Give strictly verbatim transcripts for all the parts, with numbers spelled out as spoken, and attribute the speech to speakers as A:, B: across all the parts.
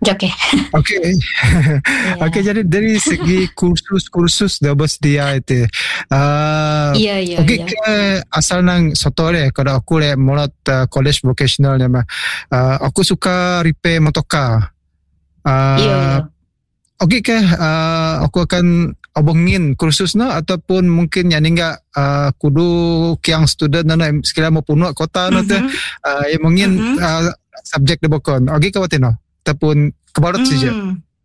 A: Okey.
B: Okey.
A: Ya.
B: Okey, jadi dari segi kursus-kursus dah bersedia itu. Uh,
A: Ya, ya,
B: okey
A: ya.
B: ke asal nang soto le kalau aku le mulat uh, college vocational ni mah. Uh, aku suka repair motorcar. Uh,
A: Ya, ya.
B: Okey ke uh, aku akan obongin kursus no ataupun mungkin yang enggak uh, kudu kiang student na sekira mau punuh kota no tu uh, yang mungkin
A: Mm-hmm.
B: uh, subjek de bokon. Okey ke watino ataupun kebarat
A: Hmm.
B: saja.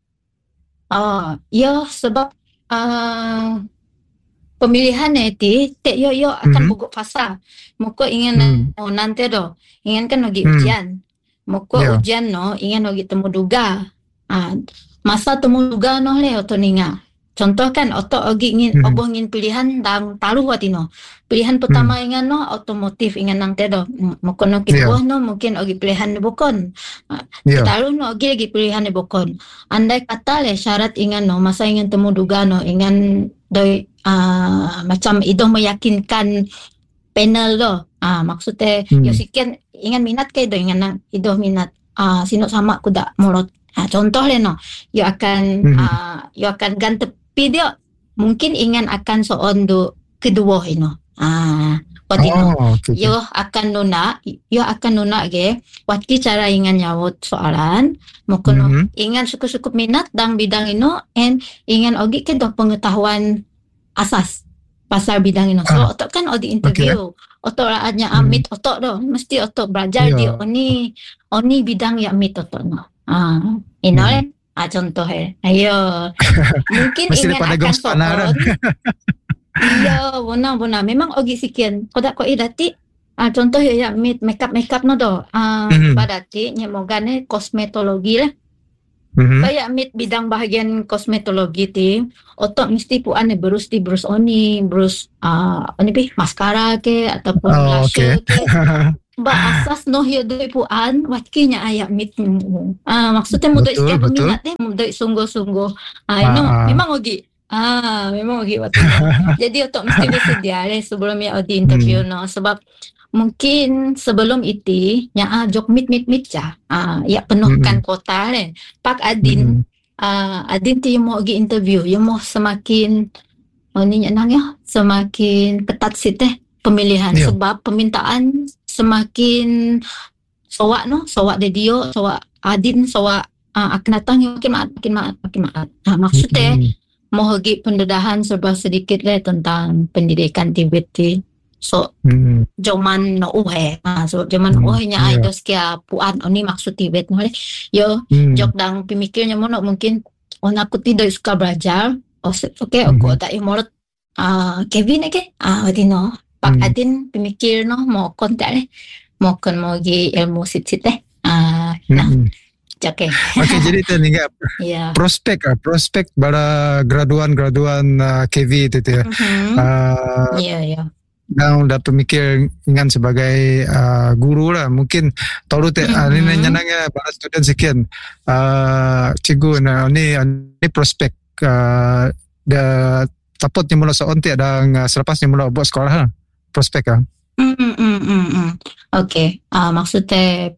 A: Ah, ya sebab uh, pemilihan nanti tek yo yo akan
B: Mhm.
A: buku fasa. Muko ingin
B: Hmm.
A: oh, nanti do. Ingin kan lagi
B: Hmm.
A: ujian. Muko
B: Ya.
A: ujian no ingin lagi temu duga. Ah, masa temu duga no le oto ninga. Contoh kan oto ogi ingin
B: Mhm.
A: oboh ingin pilihan dang taruh watino. Pilihan pertama ingin no otomotif ingin nang tedo. Muko no kedua no mungkin ogi pilihan bukon. Ah,
B: Ya.
A: Taruh no ogi lagi pilihan bukon. Andai kata le syarat ingin no masa ingin temu duga no ingin doi uh, macam itu meyakinkan panel lo. Ah, maksudnya
B: Hmm.
A: yo sikian ingin minat ke do ingin nang itu minat. Ah, sino sama kuda mulot. Ah, contoh le no, yo akan
B: Mhm.
A: ah, yo akan gantepi dia mungkin ingin akan soon do kedua ino. Ah, watino.
B: Oh, okey.
A: Yo akan nuna, yo akan nuna ge, wati cara ingin nyawut soalan, mungkin
B: Mhm.
A: ingin suku-suku minat dang bidang ino, and ingin ogi ke do pengetahuan asas pasal bidang ino. So,
B: Ah,
A: otok kan odi interview, otok raatnya
B: Hmm.
A: amit otok do, mesti otok belajar
B: Ya.
A: di oni, oni bidang ya amit otok no. Ah, ino
B: Hmm.
A: le, ah contoh he. Ayo, mungkin
B: Mesti
A: ingin
B: daripada
A: akan
B: gong sepanar.
A: soon. Iya, benar-benar. Memang ogi sikian. Kodak ko idati. Ah, contoh ya, ya mit makeup makeup no do. Ah,
B: Mhm.
A: padati nyemogane kosmetologi lah.
B: Mhm.
A: Kaya mit bidang bahagian kosmetologi ti, otok mesti puan ni berus di berus oni, berus ah ani pi maskara ke ataupun
B: Oh,
A: blusher
B: okey.
A: ke. Ba asas no hiyo doi puan, watkinya ayak mit mo. Ah, maksudnya muda
B: Betul,
A: iskia
B: betul.
A: peminat eh, muda sungguh-sungguh. Ah,
B: Ah,
A: ino
B: ah.
A: memang ogi. Ah, memang ogi waktu no. Jadi otok mesti bersedia le sebelum ya di interview
B: Hmm.
A: no, sebab mungkin sebelum itu nya ah jok mit mit mit ja. Ah, ya penuhkan
B: Mhm.
A: kota le. Pak Adin,
B: Mhm.
A: ah Adin ti yung mau gi interview, yung mau semakin oh ni nang ya, semakin ketat sih teh pemilihan
B: Ya.
A: sebab permintaan semakin sowak no, sowak de dio, sowak Adin, sowak ah, akan datang yang makin maat, makin maat, makin maat. Nah, maksudnya
B: Hmm.
A: mau gi pendedahan serba sedikit le tentang pendidikan Tibet. So,
B: Hmm.
A: zaman no uhe. Ah, so zaman
B: Hmm.
A: uhe nya
B: Ya.
A: ay dos kaya puan oni maksud Tibet mo le. Yo,
B: Hmm.
A: jok dang pimikirnya mo no mungkin on aku tidak suka belajar. Oh, se- oke, okay,
B: Mhm.
A: aku tak imorot ah Kevin ke? Ah, wadi no. Pak
B: Hmm.
A: Adin pimikir no mau kontak le. Mau kon mau gi ilmu sit-sit eh. Ah, nah,
B: Hmm.
A: oke.
B: Okey, jadi tu ni enggak
A: Ya.
B: prospek ah, prospek para graduan-graduan uh, K V itu tu.
A: Mhm.
B: Uh,
A: Iya, ya.
B: Yang dah pemikir ingan sebagai uh, guru lah. Mungkin tahu tu uh, ni
A: Mhm.
B: nyenangnya para student sekian. Uh, cikgu nah ni ni prospek uh, dah tapot ni mula seon ti dan uh, selepas ni mula buat sekolah lah. Prospek ah.
A: Hmm, hmm, hmm, hmm. Oke, ah maksudnya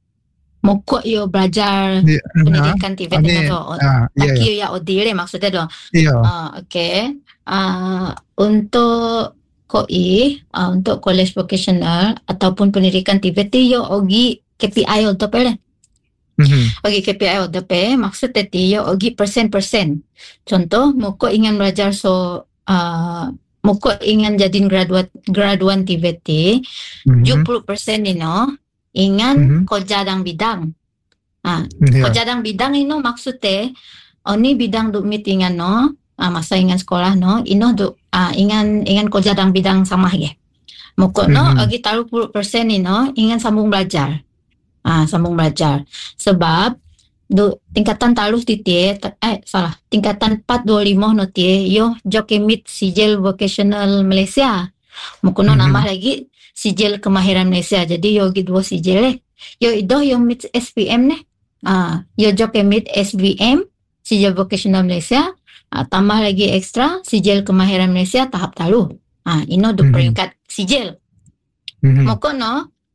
A: mokok yo belajar
B: Ni
A: pendidikan Tibet
B: ni
A: dengan do.
B: ah ya ya.
A: Laki ya odile maksudnya do.
B: Iya.
A: Ah, oke. Ah, untuk koi, ah, untuk college vocational ataupun pendidikan Tibet ti yo ogi K P I untuk pele.
B: Mhm.
A: Ogi K P I untuk pe maksudnya ti yo ogi persen-persen. Contoh, moko ingin belajar so ah moko ingin jadiin graduat graduan Tibet ti tujuh
B: Mhm.
A: puluh persen ino ingin
B: Mhm.
A: kerja dang bidang. Ah,
B: Ya.
A: kerja dang bidang ino maksudnya oni bidang du meetingan no, ah, masa ingin sekolah no, ino du ah, ingin ingin kerja dang bidang sama ge. Moko no
B: Mhm.
A: agi taruh sepuluh persen ino ingin sambung belajar. Ah, sambung belajar. Sebab du tingkatan taruh titie eh salah, tingkatan empat dua lima no tie yo jokemit sijil vocational Malaysia. Moko no
B: Mhm.
A: nambah lagi sijil kemahiran Malaysia. Jadi yo gi dua sijil eh. Yo ido yo mit S V M ne. Ah, yo jokemit S V M sijil vocational Malaysia. Ah, tambah lagi ekstra sijil kemahiran Malaysia tahap taruh. Ah, ino du
B: Mhm.
A: peringkat sijil.
B: Mhm.
A: Moko no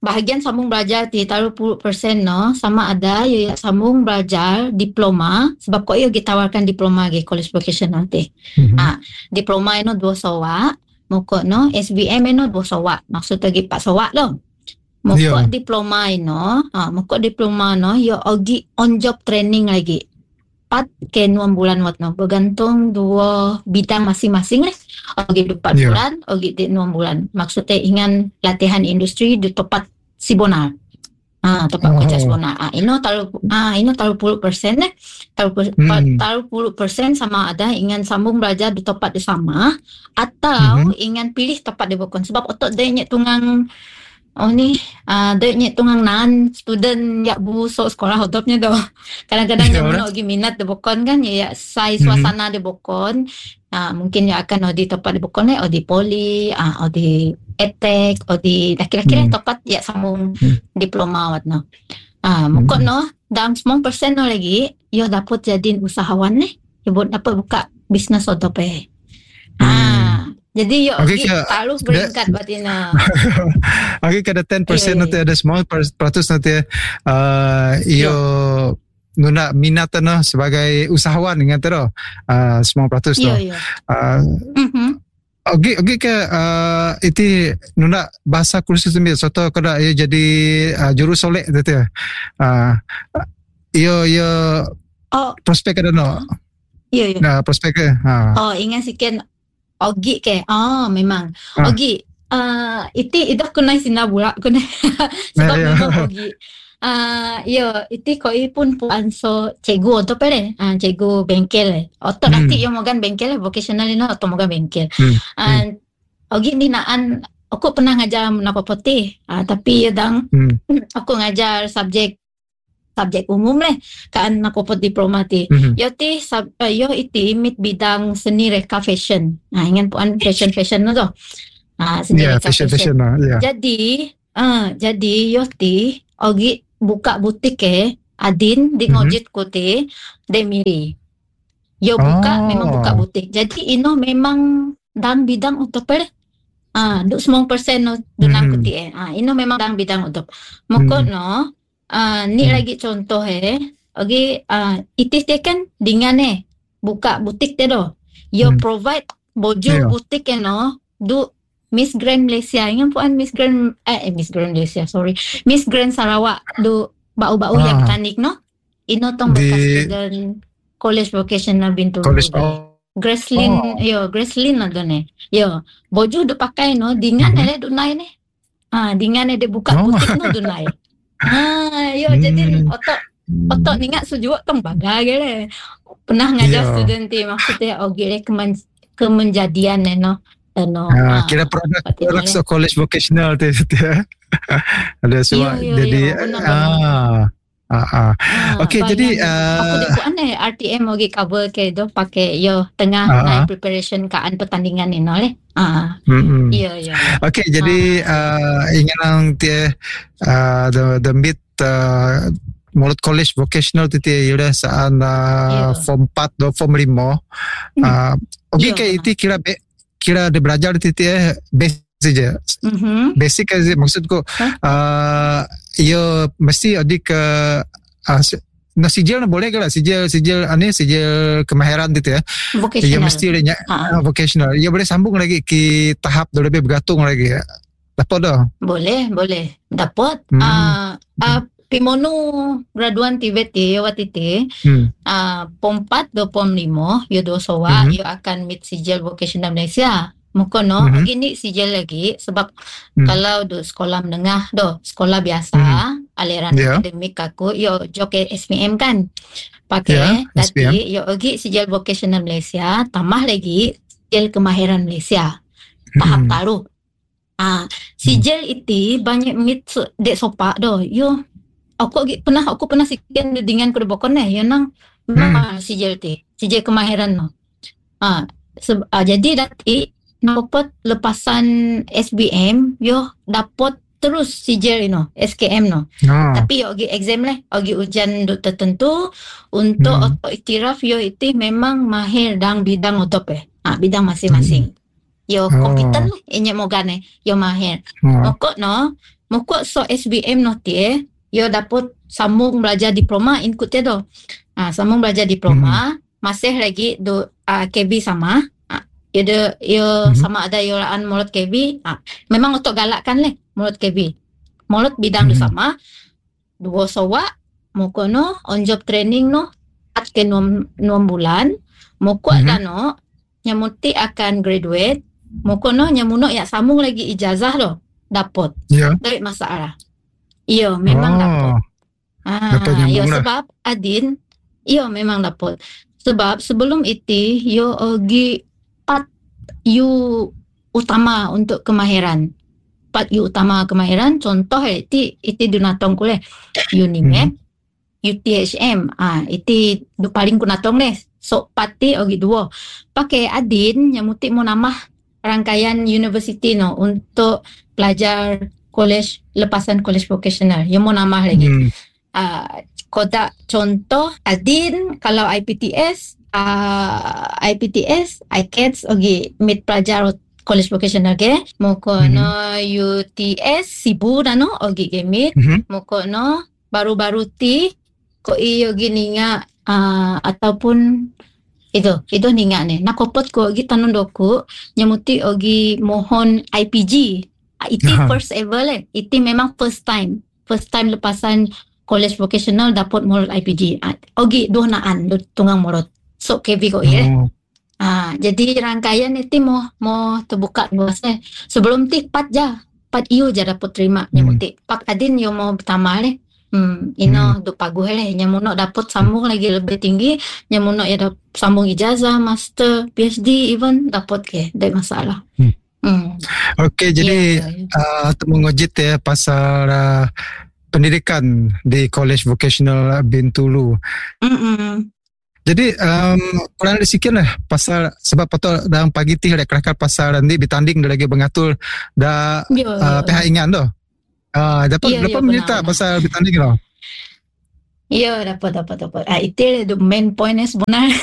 A: bahagian sambung belajar ti taruh puluh persen no sama ada yo sambung belajar diploma sebab ko yo gitawarkan diploma ge college vocational ti.
B: Mhm.
A: Ah, diploma ino dua sawa, moko no S B M ino dua sawa. Maksud lagi pak sawa lo. Moko
B: Ya.
A: diploma ino, ah moko diploma no yo ogi on job training lagi. Empat ke enam bulan wat no bergantung dua bidang masing-masing lah. Ogi empat
B: Ya.
A: bulan, ogi di enam bulan. Maksudnya ingan latihan industri di tempat si bonar. Ah, tempat
B: Oh.
A: kerja si bonar. Ah, ino taruh ah ino taruh puluh persen lah. Taruh per-
B: Hmm.
A: taruh puluh persen sama ada ingan sambung belajar di tempat di sama atau
B: Mhm.
A: ingan pilih tempat di bokon sebab otot dia nyek tungang oh ni ah dia nyek tungang nan student yak bu so sekolah hotopnya doh. Kadang-kadang
B: Ya,
A: dia
B: orang.
A: menok gi minat di bokon kan ya, ya sai
B: Mhm.
A: suasana di bokon. Ah, mungkin ya akan oh di tempat di bokon eh oh di poli, ah oh di etek, oh di laki-laki
B: Hmm.
A: tempat ya sambung
B: Hmm.
A: diploma wat no. Ah, mukot
B: Hmm.
A: no dalam sembilan persen no lagi yo dapat jadiin usahawan nih. Yo buat dapat buka bisnes otop eh. Ah, jadi yo
B: Okey,
A: okay,
B: Kak.
A: taruh beringkat batina.
B: Okey, kada ten persen
A: Ya, ya,
B: nanti ada sembilan peratus nanti uh, iyo guna minat no sebagai usahawan ingat tu uh, sembilan peratus tu.
A: Yo yo.
B: Uh,
A: Mhm.
B: Okey, okey ke uh, itu nuna bahasa kursus tu soto kada ia jadi uh, juru solek tu. Uh, iyo iyo
A: Oh,
B: prospek kada no.
A: yo yo.
B: Nah, prospek ke. Ha.
A: Oh, ingat sikit Ogi ke. Oh, memang.
B: Ah.
A: Ogi. Uh, iti idah kunai sina burak kunai. Sebab
B: Ya, ya.
A: memang Ogi. Uh, yo, iti koi pun puan so cikgu untuk pere. Ah, cikgu bengkel. Oto
B: Hmm.
A: nanti yo mogan bengkel vocational ino atau mogan bengkel.
B: Hmm.
A: And Ogi ni naan aku pernah ngajar napa putih. Ah, tapi yo dang
B: Hmm.
A: aku ngajar subjek subjek umum leh kan aku pot diploma ti.
B: Mhm.
A: Yo ti sub, uh, yo iti mit bidang seni reka fashion. Nah, ingat puan fashion fashion no tu. Ah, seni
B: Ya,
A: reka
B: fashion
A: fashion.
B: fashion lah. Ya.
A: Jadi, ah, jadi yo ti ogi buka butik ke adin di
B: Mhm.
A: ngojit ko ti demiri. Yo buka
B: Oh.
A: memang buka butik. Jadi ino memang dang bidang untuk per ah duk sembilan persen no dunang
B: Mhm.
A: ko ti eh. Ah, ino memang dang bidang untuk. Moko
B: Mhm.
A: no ah ni
B: Hmm.
A: lagi contoh eh. Ogi ah itis te kan dengan eh buka butik te do. Yo
B: Hmm.
A: provide bojo
B: Ya.
A: butik eh no du Miss Grand Malaysia. Ingat puan Miss Grand eh eh, Miss Grand Malaysia, sorry. Miss Grand Sarawak du bau-bau
B: Ah.
A: yang tanik no. Ino tong
B: Di-
A: bekas student college vocational Bintulu.
B: College.
A: de.
B: Oh.
A: Gracelyn, yo Gracelyn na doon eh. Yo, bojo do pakai no, dingan
B: Mhm.
A: ele dunay ne. Ah, dingan ele buka
B: Oh.
A: butik no dunay. Ah, yo
B: Hmm.
A: jadi otok otok ningat sujuak tong baga gele. Pernah ngajar
B: Yo.
A: student ti maksudnya ogile kemen kemenjadian ne no. Ano,
B: Ah,
A: ah,
B: kira produk
A: pati
B: produk
A: boleh.
B: so college vocational tu tu. Ada semua
A: Yo, yo,
B: jadi
A: yo, benar,
B: ah ah ah.
A: Ah,
B: Okey, jadi,
A: bayang. Aku
B: ah,
A: di puan eh R T M ogi cover ke do pakai yo tengah
B: Ah,
A: naik
B: ah.
A: preparation kaan pertandingan ni no le. Ah,
B: mm-mm.
A: iya iya.
B: Okey, jadi uh, ingin ang tie uh, the the mid uh, mulut college vocational tu tie ira saan uh,
A: Ya.
B: form empat do form lima. Uh, okey
A: Ya.
B: ke itu kira be, kira dia belajar tu tie basic saja.
A: Mhm.
B: Basic aja maksudku
A: Hah?
B: uh, ia mesti adik ke uh, si- nah sijil boleh ke lah sijil sijil ane sijil kemahiran gitu ya. Ia
A: Vocational.
B: mesti ada
A: Ah,
B: uh, vocational. Ia boleh sambung lagi ke tahap dah lebih bergantung lagi. Dapat dah.
A: boleh, boleh. Dapat.
B: Hmm.
A: Ah, ah, pimono graduan T V T yo watiti.
B: Hmm.
A: Ah, pom empat do pom lima yo do sowa
B: Mhm.
A: yo akan meet sijil vocational Malaysia. Muka no,
B: Mhm.
A: gini sijil lagi sebab
B: Hmm.
A: kalau do sekolah menengah do sekolah biasa aliran
B: Ya.
A: akademik aku yo joke S P M kan pakai
B: Ya, S P M.
A: tadi yo ogi sijil vocational Malaysia tambah lagi sijil kemahiran Malaysia tahap
B: Hmm.
A: taruh. Ah, sijil itu banyak mit so- dek sopak do. Yo aku ogi pernah aku pernah sikian dengan kedebokon eh yo nang memang sijil ti sijil kemahiran no. Ah, se- ah jadi dati dapat lepasan S B M yo dapat terus sijil no S K M no.
B: Ah.
A: Tapi yo ogi exam leh, ogi ujian do tertentu untuk
B: Hmm.
A: auto iktiraf yo itu memang mahir dang bidang utop eh. Ah, bidang masing-masing. Yo
B: Oh.
A: kompeten leh, inya mogane yo mahir.
B: Ah.
A: Mokok no, Mukuk so S B M no tie, yo dapat sambung belajar diploma include dia tu. Ah, sambung belajar diploma, hmm. masih lagi do uh, K B sama. Ah, yo de yo hmm. sama ada yo laan mulut K B. Ah, memang untuk galakkan leh mulut K B. Mulut bidang hmm. tu sama. Dua sawa mukuk no on job training no at ke enam bulan. Mukuk hmm. dan no nyamuti akan graduate. Mukuk no nyamuno ya sambung lagi ijazah lo. Dapat. Yeah. Dari masalah. Iyo, memang oh. dapat. Ah, yo sebab adin, iyo memang dapat. Sebab sebelum itu, yo ogi pat you utama untuk kemahiran. Pat you utama kemahiran, contoh itu itu dunatong kuliah Unimed, mm-hmm. U T H M. Ah, itu paling kunatong deh. So pati ogi dua. Pakai adin yang muti mau nama rangkaian university no untuk pelajar college lepasan college vocational yang mau nama lagi. Hmm. Uh, kodak contoh adin kalau I P T S, uh, I P T S, I C A D S, ogi mid pelajar college vocational ke, mokono hmm. U T S sibu nano ogi ke mid, hmm. mokono baru-baru ti ko iyo gini nga uh, ataupun itu itu ninga ne nakopot ko gi tanun doku nyamuti ogi mohon I P G iti uh-huh. first ever le iti memang first time first time lepasan college vocational dapat mulut I P G ogi doh naan do tunggang mulut so K V ko ye uh-huh. ah jadi rangkaian itu mau mau terbuka luasnya sebelum ti pat ja pat iyo ja dapat terima nyamuti hmm. pak adin yo mau pertama le Hmm, ino hmm. do paguh le nyamuno dapat sambung lagi lebih tinggi nyamuno ya dapat sambung ijazah master P H D even dapat ke tak masalah. Hmm. Hmm.
B: Okey jadi yeah, yeah. Uh, mengujit ya pasal uh, pendidikan di College Vocational Bintulu. Mm-mm. Jadi um, kurang ada sikit lah pasal sebab patut dalam pagi ti ada kelakar pasal nanti bertanding dia lagi mengatur dah uh, pihak ingat tu. Ah, dapat ya, dapat ya, mencerita pasal bertanding tau.
A: Ya, dapat dapat dapat. Ah, itu the main point sebenarnya.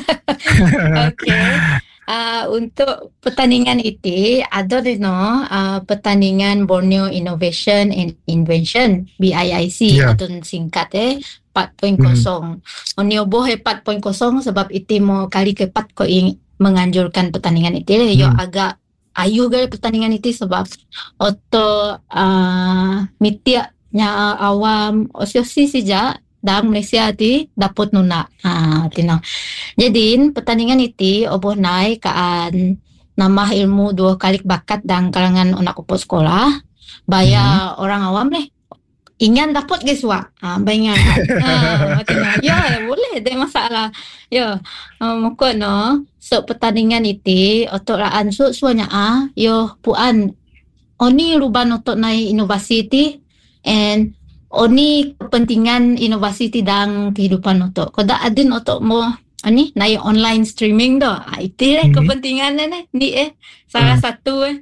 A: Okay. Uh, untuk pertandingan itu ada di no uh, pertandingan Borneo Innovation and Invention B I I C yeah. atau singkat eh empat titik kosong. Hmm. Onio boh empat titik kosong sebab itu mau kali keempat ko ing menganjurkan pertandingan itu hmm. yo agak ayu gaya pertandingan itu sebab oto uh, mitiaknya awam osiosi saja dalam Malaysia ti dapat nuna. Ha, tino. Jadi pertandingan itu oboh naik kaan nambah ilmu dua kali bakat dan kalangan anak upos sekolah. Bayar hmm. orang awam leh. Ingan dapat guys wa. Ha, bayang. Ha, ya boleh, tak masalah. Ya, uh, mukon no. So pertandingan itu otok raan so suanya ah yo puan oni ruban otok naik inovasi ti and oni kepentingan inovasi ti dang kehidupan otok. Koda adin otok mo ani naik online streaming do. Ah, itu eh mm-hmm. kepentingan ni ni eh salah mm. satu eh.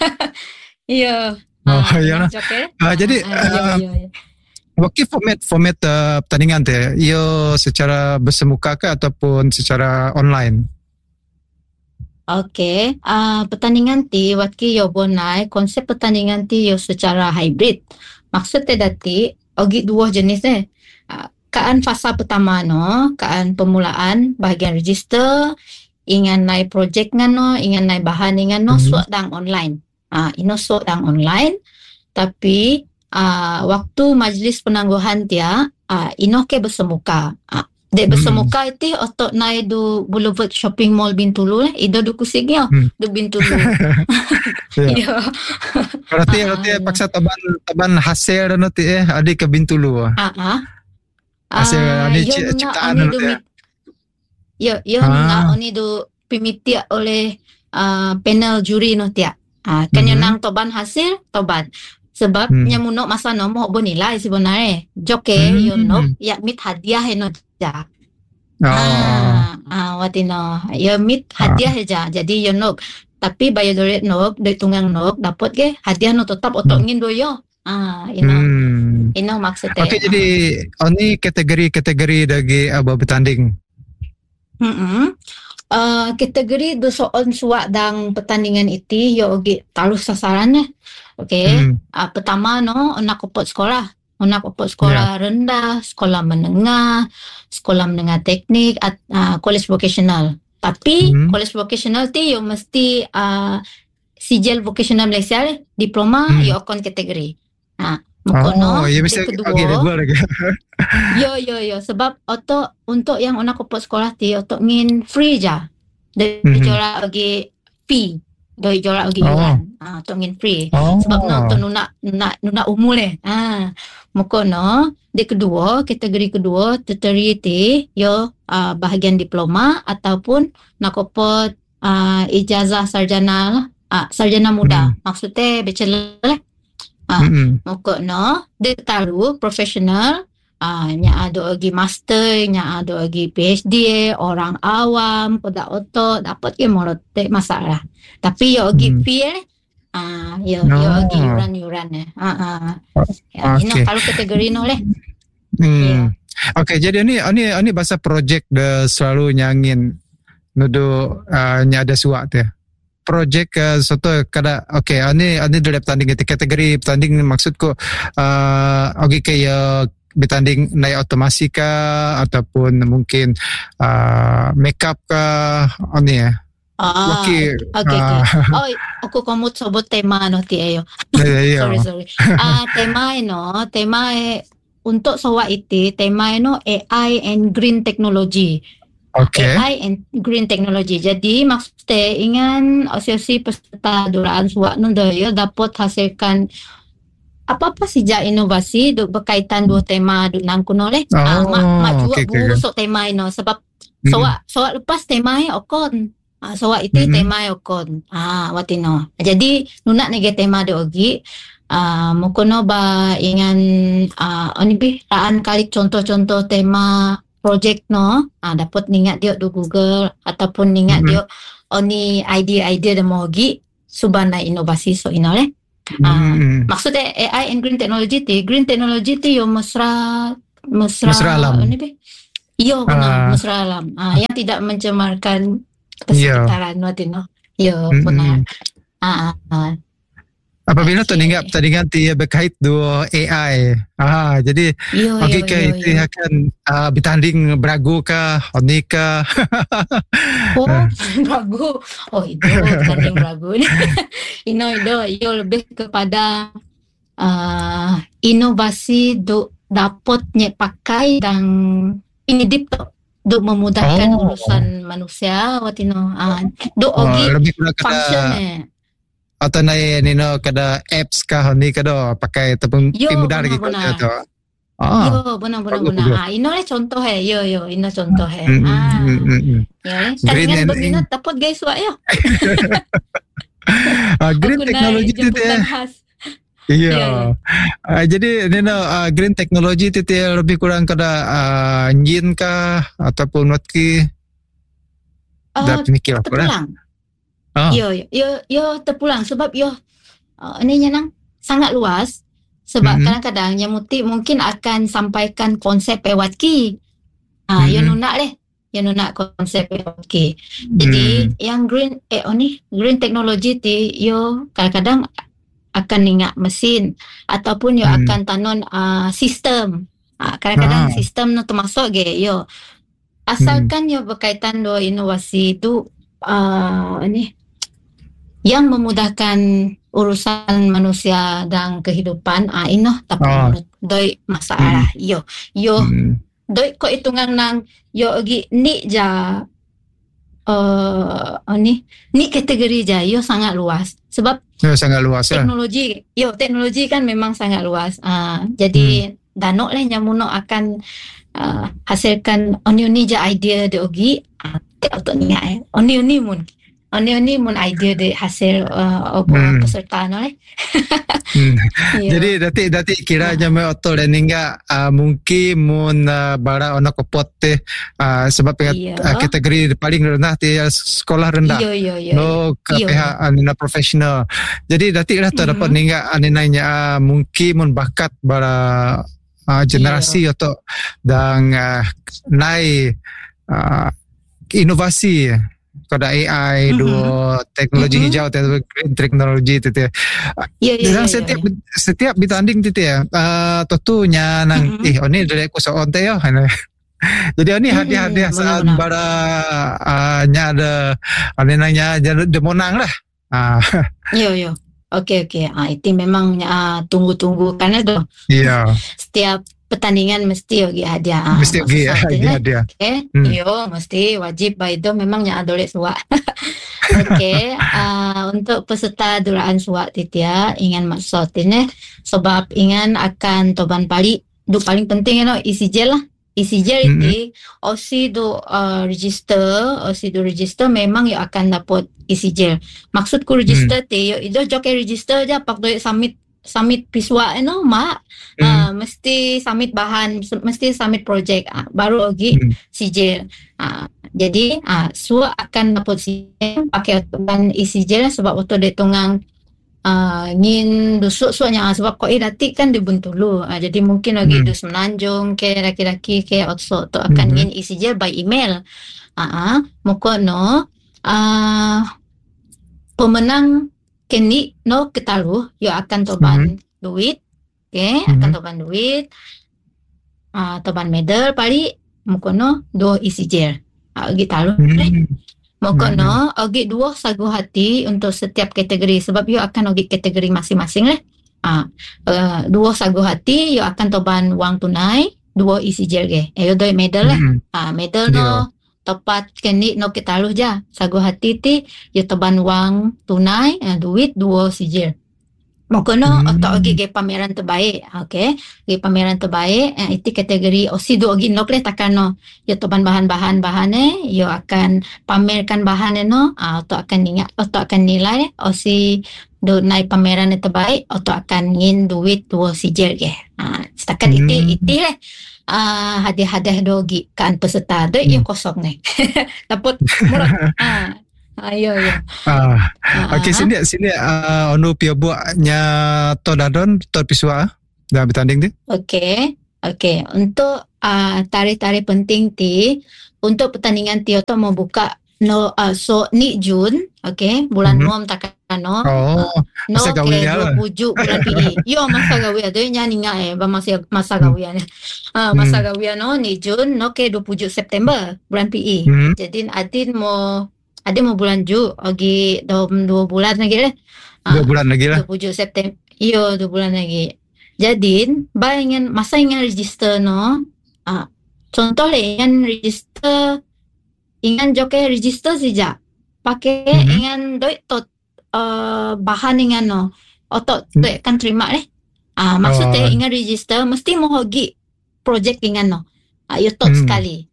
A: Ya.
B: Oh ah, ya lah. Okay. Uh, jadi ah, uh, ya, ya, ya. Wakil format format uh, pertandingan tu ia secara bersemuka ke ataupun secara online?
A: Okey, uh, pertandingan ti wakil yo bonai konsep pertandingan ti yo secara hybrid. Maksudnya dati ogi dua jenis eh. Uh, kaan fasa pertama no, kaan permulaan bahagian register, ingan naik projek ngano, ingan naik bahan ingan no, mm-hmm. suat dang online. Ah, uh, ino suat dang online. Tapi uh, waktu majlis penangguhan dia, uh, ino ke bersemuka. Uh, Dek bersemuka hmm. itu otok naik du Boulevard Shopping Mall Bintulu lah. Ido du kusignya hmm. du Bintulu. Ya.
B: Berarti berarti paksa taban taban hasil nanti eh adik ke Bintulu. Ah ah. Hasil ani ciptaan nanti. Ya, ya na oni du pimiti oleh uh, panel juri nanti. Ah, kan hmm. nang toban hasil toban. Sebab hmm. nyamuno masa no mo bonilai sebenarnya. Joke hmm. you know ya mit hadiah no ja. Oh. Ah, ah watino. Ya mit hadiah ja. Jadi you know tapi bayar duit no, duit tunggang no dapat ke hadiah no tetap otok ngin do yo. Ah, you know. Hmm. Ino maksudnya. Okey, jadi ini kategori-kategori dari abah bertanding.
A: Hmm. uh, kategori do soon suak dang pertandingan iti yo ogi taruh sasarannya. Okay. Hmm. Uh, pertama no anak kopot sekolah. Anak kopot sekolah yeah. rendah, sekolah menengah, sekolah menengah teknik, at, uh, college vocational. Tapi hmm. college vocational ti yo mesti uh, sijil vocational Malaysia diploma hmm. yo akon kategori. Nah,
B: oh, ya mesti
A: kedua.
B: Okay, regular lagi.
A: yo yo yo sebab oto untuk yang anak kopot sekolah ti oto ngin free ja. Dia mm-hmm. jual lagi fee. Dia jual lagi oh. yuan. Ah, oto ngin free. Oh. Sebab no oto nuna nuna nuna umur le. Ah, mukono di kedua kategori kedua terteri ti yo uh, bahagian diploma ataupun nak kopot uh, ijazah sarjana uh, sarjana muda. Mm. Maksudnya bachelor lah. Ah, mm-hmm. Moko no, dia taruh profesional, ah, nya ada lagi master, nya ada lagi PhD, orang awam, pada oto dapat ke morote masalah. Tapi yo lagi mm-hmm. fee, ah, yo no. yo lagi yuran-yuran eh. Ah, ah. Ya, okay. Ini kalau kategori no leh.
B: Hmm. Yeah. Okay, jadi ini ini ini bahasa projek de selalu nyangin nudu uh, nya ada suak teh. Projek uh, soto kada okey ani ani dalam pertanding kategori pertanding maksudku uh, okey kayak bertanding naik otomasi kah ataupun mungkin uh, makeup kah ani ya.
A: Ah, okey okey. Uh, oh, aku kamu sebut tema no ti ayo. sorry sorry. Ah, uh, tema no, tema untuk sowa iti tema no A I and green technology.
B: Okay.
A: A I and green technology. Jadi maksudnya ingan asosiasi peserta duraan suak nun daya dapat hasilkan apa-apa saja inovasi duk berkaitan dua tema duk nang kuno leh. Oh, ah, mak mak juga okay, busuk okay. tema ino sebab mm-hmm. soak soak lepas tema e okon. Ah, soak itu mm-hmm. tema e okon. Ah, watino. Jadi nunak nege tema de ogi. Ah, mukono ba ingan ah oni bi raan kali contoh-contoh tema projek no, ah, dapat ningat dia di Google ataupun ningat mm-hmm. dia oni idea-idea dan mogi subana inovasi so ino leh. Ah, mm-hmm. Maksudnya A I and green technology ti, green technology ti yo mesra mesra,
B: mesra alam.
A: Ini be. Yo benar, uh, mesra alam. Ah, yang tidak mencemarkan kesekitaran yeah. Watino. Yo mm-hmm. benar. Ah, ah.
B: Apabila okay. Teringat teringat dia berkait dua A I. Ah, jadi okey ke itu akan uh, bertanding beragu kah, oni kah?
A: Oh, beragu. Oh, itu bertanding beragu ni. Ino ino yo lebih kepada uh, inovasi do dapatnya pakai dan ini dip do memudahkan oh. urusan manusia watino. Ah, do ogi oh, function
B: atau naik ni no kada apps kah ni kada pakai ataupun mudah lagi kada tu.
A: Ah. Yo benar benar benar. Ah, ino le contoh he. Yo yo ino contoh he. Mm, ah. Mm, mm, mm. Ya le. Kan berminat dapat guys wak yo.
B: Ah, green technology tu dia. Iya. Uh, jadi ni no uh, green technology tu dia lebih kurang kada uh, engine kah ataupun what ki?
A: Uh,
B: mikir apa lah.
A: Oh. Yo, yo, yo terpulang sebab yo uh, ini nang sangat luas sebab mm-hmm. kadang-kadang yang muti mungkin akan sampaikan konsep lewat ki. Ah, mm-hmm. Yo nunak leh, yo nunak konsep lewat ki. Jadi mm. yang green eh oh ni green technology ti yo kadang-kadang akan ingat mesin ataupun yo mm. akan tanon uh, sistem. Ah, kadang-kadang ah. sistem no termasuk ge yo. Asalkan mm. yo berkaitan do inovasi tu uh, ni yang memudahkan urusan manusia dan kehidupan ah ino tapi oh. doi masalah hmm. yo yo hmm. doi ko hitungan nang yo agi ni ja uh, ni ni kategori ja yo sangat luas sebab
B: yo sangat luas
A: teknologi ya. Yo teknologi kan memang sangat luas ah jadi hmm. danok leh nyamuno akan uh, hasilkan oni-oni ja idea de ogi ah te auto ni ai oni-oni mun Oni-oni mun idea de hasil uh, obo hmm. peserta no eh.
B: hmm. Jadi dati dati kira aja me auto learning ga uh, mungkin mun uh, bara ono kopot teh uh, sebab uh, kategori paling rendah ti sekolah rendah.
A: Yo yo yo.
B: No ke pihak anina profesional. Jadi dati lah mm-hmm. dapat ninga aninanya uh, mungkin mun bakat bara uh, generasi yo. Atau dan uh, naik uh, inovasi Kau ada A I, mm-hmm. dua teknologi mm-hmm. hijau, tu green teknologi tu tu.
A: Ya, ya,
B: Dan
A: ya,
B: setiap
A: ya.
B: setiap bertanding tu tu ya. Uh, tentunya nang mm-hmm. eh oh ni dari aku soal teh ya. Jadi ini mm-hmm. hadiah-hadiah saat bara uh, nya ada ada nanya jadi demonang lah. Ah.
A: Yo yo. Okey okey. Ah itu memang uh, tunggu-tunggu karena tu.
B: Iya.
A: Setiap pertandingan mesti yogi hadiah. Ah,
B: mesti yogi hadiah.
A: Okey. Hmm. Yo mesti wajib by itu memangnya adolek suak. Okey. Uh, untuk peserta duraan suak titia ingan maksud ini sebab ingan akan toban pali. Du paling penting you know isi je lah. Isi je mm-hmm. itu osi do uh, register, osi do register memang you akan dapat isi je. Maksudku register mm. te yo itu joke register je pak do submit submit piswa you know mak mm. uh, mesti submit bahan mesti submit project uh, baru lagi mm. si je. Uh, jadi uh, suak akan dapat si je pakai ban isi je sebab waktu dia tunggang Uh, ngin dusuk suanya sebab kau idatik kan di Bintulu uh, jadi mungkin lagi hmm. dus Menanjung ke laki-laki ke otso tu akan hmm. ngin isi je by email ah uh, muka no uh, pemenang kini no ketalu yo akan toban hmm. duit okay hmm. akan toban duit uh, toban medal pali muka no do isi je uh, gitalu hmm. Maka hmm. no, ogi dua sagu hati untuk setiap kategori sebab you akan ogi kategori masing-masing lah. Ah, uh, dua sagu hati you akan toban wang tunai, dua isi jelge. Eh, you doi medal lah. Hmm. Ah, medal no yeah. tepat kini no kita lu ja. Sagu hati ti you toban wang tunai, uh, duit dua si jel. Maka no, hmm. atau ogi ge pameran terbaik, okay? Ge pameran terbaik, eh, itu kategori osi do ogi no play takkan no. You toban bahan-bahan bahannya, you akan pamerkan bahannya no, atau akan ingat, atau akan nilai, osi do naik pameran terbaik, atau akan ngin duit dua si jel ge. Ah, setakat hmm. itu itu lah. Uh, hadiah-hadiah dogi kan peserta do hmm. yang kosong ni. Dapat murah. Ah. Ayo ya.
B: Ah, uh, okey sini sini uh, onu pia buatnya to dadon to pisua dah bertanding tu.
A: Okey. Okey, untuk uh, tarikh-tarikh penting ti untuk pertandingan ti to mau buka no uh, so ni Jun, okey, bulan mm-hmm. Nom takkan no.
B: Oh, uh,
A: no masa gawian lah. Pujuk bulan P I. Yo masa gawian tu nyanyi ngai eh masa masa gawian. Ah, masa mm. gawian no ni Jun no ke dua puluh tujuh September bulan P I. Mm-hmm. Jadi adin mau ada mau bulan Ju, lagi dalam dua bulan lagi lah.
B: Dua bulan lagi lah.
A: dua puluh tujuh September. Iyo, dua bulan lagi. Jadi, bayangin masa ingin register no. Ah, contoh lah ingin register, ingin joke register saja. Pakai mm-hmm. ingin doi tot uh, bahan ingin no. Otot doi kan terima leh. Ah, maksudnya oh. ingin register mesti mau hogi project ingin no. Ah, iyo tot mm. sekali.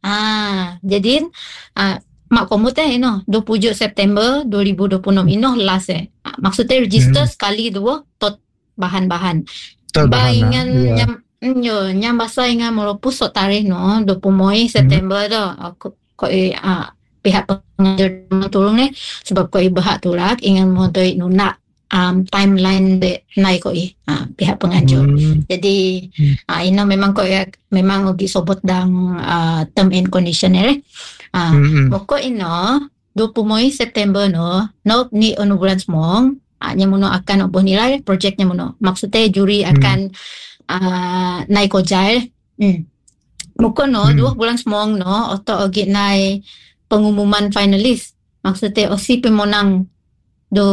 A: Ah, jadi ah mak komut eh ino dua puluh tujuh September dua ribu dua puluh enam ino last eh. Maksudnya register hmm. sekali dua tot bahan-bahan. Baingan yeah. nyam nyo nyam basa ingan meropus so tarikh no dua puluh September hmm. do. Aku ko uh, pihak pengajar tolong ni sebab ko bahak tulak ingan mo doi nunak um, timeline de naik ko eh uh, pihak pengajar. Hmm. Jadi hmm. uh, ino memang ko ya memang ugi sobot dang uh, term and condition eh. Ah, mm-hmm. Moko ino dua puluh September no, no ni ono bulan semong, ah nya mono akan oboh nilai projectnya mono. Maksudnya juri akan mm. uh, naik kojai. Hmm. Moko no mm. dua bulan semong no, atau ogi naik pengumuman finalis. Maksudnya osi pemenang do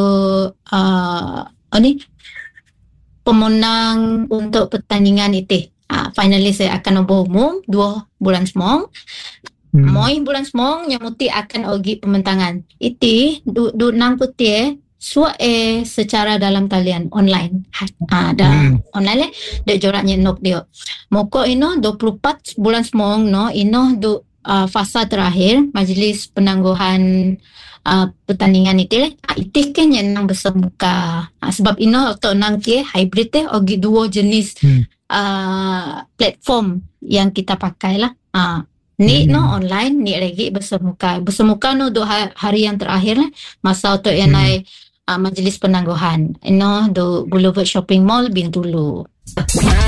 A: uh, ani pemenang untuk pertandingan itu. Ah, finalis akan oboh umum dua bulan semong. Hmm. Moi bulan semong nyamuti akan ogi pementangan. Iti du, du nang putih sua eh secara dalam talian online. Ha, ada hmm. online le de joraknya nok dia. Moko ino dua puluh empat bulan semong no ino du uh, fasa terakhir majlis penangguhan uh, pertandingan itu le. Ha, iti kan yang nang bersemuka. Ha, sebab ino to nang ke hybrid eh ogi dua jenis hmm. uh, platform yang kita pakai lah. Ha, ni hmm. no online, ni lagi bersemuka. Bersemuka no do hari yang terakhir lah. Masa untuk yang hmm. naik uh, majlis penangguhan. You know, do Boulevard Shopping Mall Bintulu.